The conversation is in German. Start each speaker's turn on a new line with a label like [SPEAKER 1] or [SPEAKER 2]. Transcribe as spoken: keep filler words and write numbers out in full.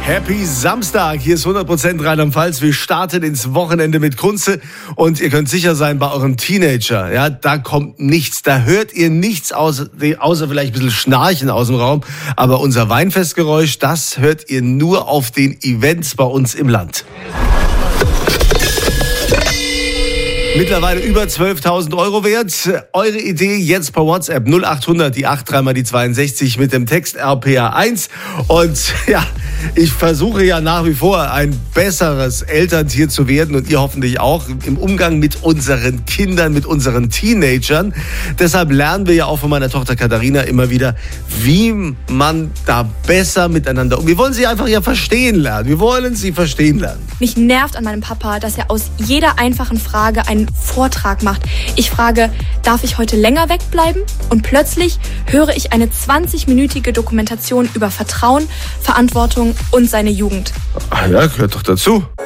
[SPEAKER 1] Happy Samstag, hier ist hundert Prozent Rheinland-Pfalz. Wir starten ins Wochenende mit Kunze und ihr könnt sicher sein, bei eurem Teenager, ja, da kommt nichts, da hört ihr nichts außer, außer vielleicht ein bisschen Schnarchen aus dem Raum. Aber unser Weinfestgeräusch, das hört ihr nur auf den Events bei uns im Land. Mittlerweile über zwölftausend Euro wert. Eure Idee jetzt per WhatsApp null achthundert, die acht, dreimal die zweiundsechzig mit dem Text R P A eins. Und ja, ich versuche ja nach wie vor ein besseres Elterntier zu werden und ihr hoffentlich auch im Umgang mit unseren Kindern, mit unseren Teenagern. Deshalb lernen wir ja auch von meiner Tochter Katharina immer wieder, wie man da besser miteinander umgeht. Wir wollen sie einfach ja verstehen lernen. Wir wollen sie verstehen lernen.
[SPEAKER 2] Mich nervt an meinem Papa, dass er aus jeder einfachen Frage einen Vortrag macht. Ich frage, darf ich heute länger wegbleiben? Und plötzlich höre ich eine zwanzigminütige Dokumentation über Vertrauen, Verantwortung und seine Jugend.
[SPEAKER 1] Ah ja, gehört doch dazu.